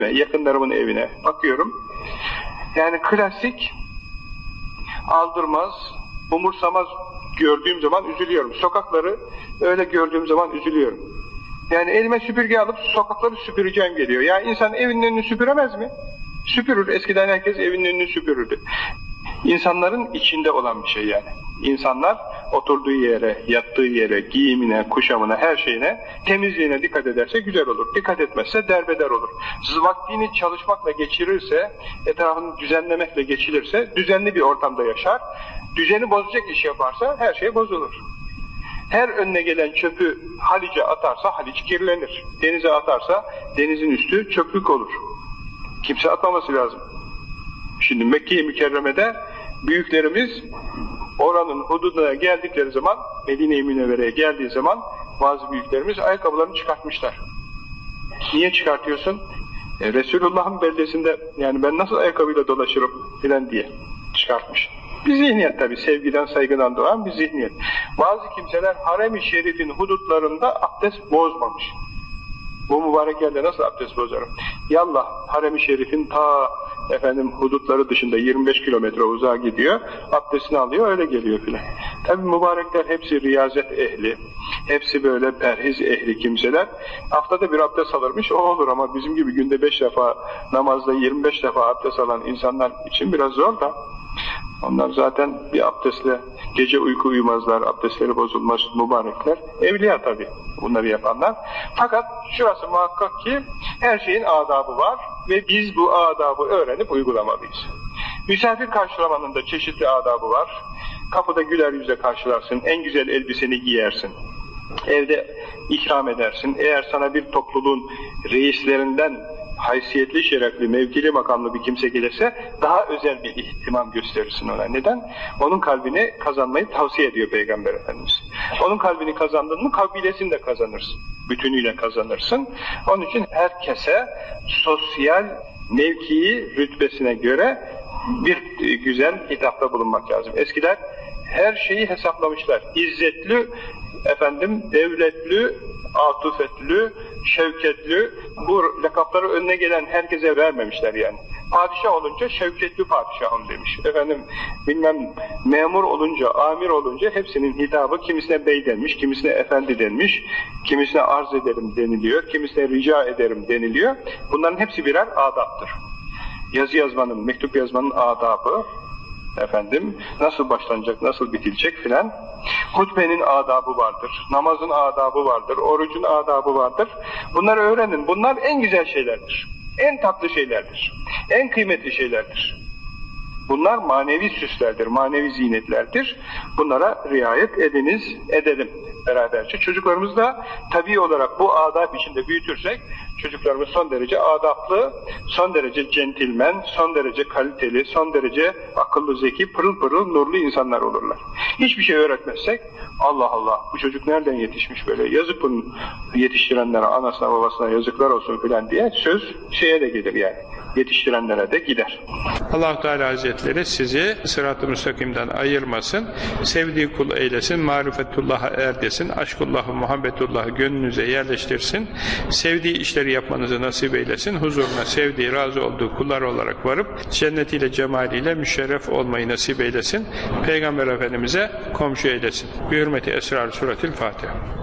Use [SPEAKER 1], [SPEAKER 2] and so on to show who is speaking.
[SPEAKER 1] yakınlarımın evine bakıyorum. Yani klasik, aldırmaz, umursamaz gördüğüm zaman üzülüyorum. Sokakları öyle gördüğüm zaman üzülüyorum. Yani elime süpürge alıp sokakları süpüreceğim geliyor. Ya insan evinin önünü süpüremez mi? Süpürür. Eskiden herkes evinin önünü süpürürdü. İnsanların içinde olan bir şey yani. İnsanlar oturduğu yere, yattığı yere, giyimine, kuşamına, her şeyine, temizliğine dikkat ederse güzel olur. Dikkat etmezse derbeder olur. Vaktini çalışmakla geçirirse, etrafını düzenlemekle geçirirse, düzenli bir ortamda yaşar. Düzeni bozacak iş yaparsa her şey bozulur. Her önüne gelen çöpü Haliç'e atarsa Haliç kirlenir. Denize atarsa denizin üstü çöplük olur. Kimse atmaması lazım. Şimdi Mekke-i Mükerreme'de büyüklerimiz oranın hududuna geldikleri zaman, Medine-i Münevvere'ye geldiği zaman bazı büyüklerimiz ayakkabılarını çıkartmışlar. Niye çıkartıyorsun? Resulullah'ın beldesinde yani ben nasıl ayakkabıyla dolaşırım filan diye çıkartmış. Bir zihniyet tabi, sevgiden saygıdan doğan bir zihniyet. Bazı kimseler harem-i şerifin hudutlarında abdest bozmamış. Bu mübarek yerde nasıl abdest bozarım? Yallah, harem-i şerifin hudutları dışında 25 kilometre uzağa gidiyor, abdestini alıyor, öyle geliyor filan. Tabi mübarekler hepsi riyazet ehli, hepsi böyle perhiz ehli kimseler. Haftada bir abdest alırmış, o olur ama bizim gibi günde 5 defa namazda 25 defa abdest alan insanlar için biraz zor da. Onlar zaten bir abdestle gece uyku uyumazlar, abdestleri bozulmaz mübarekler. Evliya tabi bunları yapanlar. Fakat şurası muhakkak ki her şeyin adabı var ve biz bu adabı öğrenip uygulamalıyız. Misafir karşılamanın da çeşitli adabı var. Kapıda güler yüzle karşılarsın, en güzel elbiseni giyersin. Evde ikram edersin. Eğer sana bir topluluğun reislerinden haysiyetli, şerefli, mevkili, makamlı bir kimse gelirse daha özel bir ihtimam gösterirsin ona. Neden? Onun kalbini kazanmayı tavsiye ediyor Peygamber Efendimiz. Onun kalbini kazandın mı kabilesini de kazanırsın. Bütünüyle kazanırsın. Onun için herkese sosyal mevkii, rütbesine göre bir güzel hitapta bulunmak lazım. Eskiler her şeyi hesaplamışlar. İzzetli, devletli, atufetli, şevketli, bu lakapları önüne gelen herkese vermemişler yani. Padişah olunca şevketli padişahım demiş. Memur olunca, amir olunca hepsinin hitabı kimisine bey denmiş, kimisine efendi denmiş, kimisine arz ederim deniliyor, kimisine rica ederim deniliyor. Bunların hepsi birer adaptır. Yazı yazmanın, mektup yazmanın adabı, nasıl başlanacak, nasıl bitilecek filan. Hutbenin adabı vardır, namazın adabı vardır, orucun adabı vardır. Bunları öğrenin. Bunlar en güzel şeylerdir. En tatlı şeylerdir. En kıymetli şeylerdir. Bunlar manevi süslerdir, manevi zinetlerdir. Bunlara riayet ediniz, edelim beraberce. Çocuklarımızı da tabii olarak bu adab içinde büyütürsek, çocuklarımız son derece adaplı, son derece centilmen, son derece kaliteli, son derece akıllı, zeki, pırıl pırıl, nurlu insanlar olurlar. Hiçbir şey öğretmezsek, Allah Allah, bu çocuk nereden yetişmiş böyle, yazık bunu yetiştirenlere, anasına babasına yazıklar olsun filan diye söz şeye de gelir yani. Yetiştirenlere de gider.
[SPEAKER 2] Allah-u Teala Hazretleri sizi sırat-ı müstakimden ayırmasın, sevdiği kul eylesin, marifetullah'a erdesin, aşkullah'ı, muhabbetullah'ı gönlünüze yerleştirsin, sevdiği işleri yapmanızı nasip eylesin, huzuruna sevdiği, razı olduğu kullar olarak varıp, cennetiyle, cemaliyle müşerref olmayı nasip eylesin, Peygamber Efendimiz'e komşu eylesin. Bi hürmeti esrar-ı suratil Fatiha.